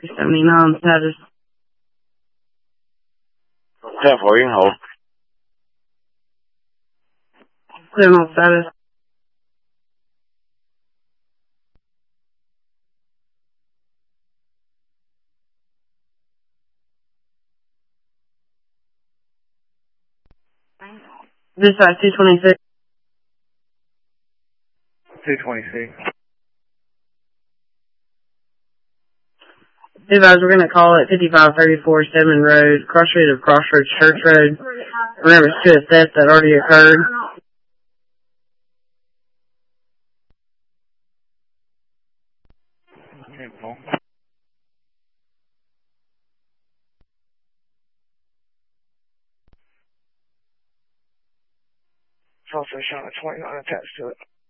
379 status. 10-4, you can hold. Clear on status. Dispatch 226. 226. Advise, we're going to call it 5534 Stedman Road, cross-street of Crossroads Church Road. Remember, it's to a theft that already occurred. Okay, Paul. Also shot a 29 attached to it.